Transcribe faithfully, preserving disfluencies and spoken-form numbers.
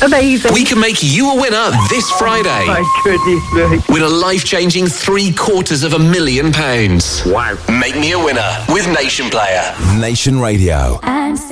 Amazing. We can make you a winner this Friday. My goodness me. Win a life-changing three quarters of a million pounds. Wow. Make me a winner with Nation Player. Nation Radio. I'm